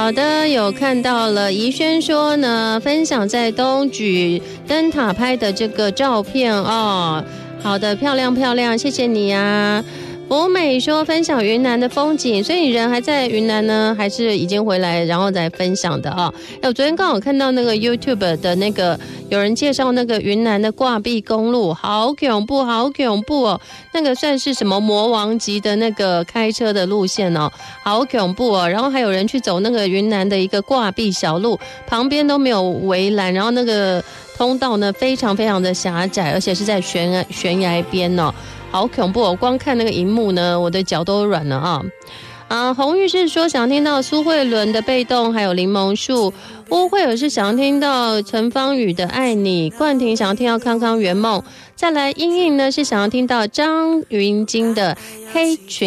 好的，有看到了怡轩说呢，分享在东莒灯塔拍的这个照片哦。好的，漂亮漂亮，谢谢你啊。博美说分享云南的风景，所以你人还在云南呢，还是已经回来然后再分享的啊？我昨天刚好看到那个 YouTube 的那个有人介绍那个云南的挂壁公路，好恐怖，好恐怖哦！那个算是什么魔王级的那个开车的路线哦，好恐怖哦！然后还有人去走那个云南的一个挂壁小路，旁边都没有围栏，然后那个通道呢非常非常的狭窄，而且是在悬崖边哦。好恐怖哦！光看那个荧幕呢，我的脚都软了啊！红玉是说想听到苏慧伦的被动，还有柠檬树。乌慧尔是想听到陈芳语的爱你，冠廷想要听到康康圆梦。再来英英呢是想要听到张芸京的黑裙。